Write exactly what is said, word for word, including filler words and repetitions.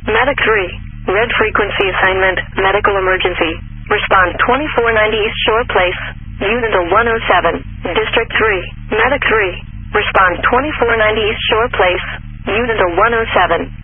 Medic three. Red frequency assignment, medical emergency. Respond twenty-four ninety East Shore Place, Unit one oh seven, District three. Medic three. Respond twenty-four ninety East Shore Place, Unit one oh seven.